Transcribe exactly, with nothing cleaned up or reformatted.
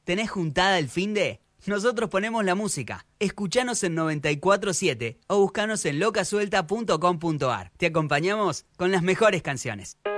¿Tenés juntada el finde? Nosotros ponemos la música. Escuchanos en noventa y cuatro siete o buscanos en locasuelta punto com punto ar. Te acompañamos con las mejores canciones.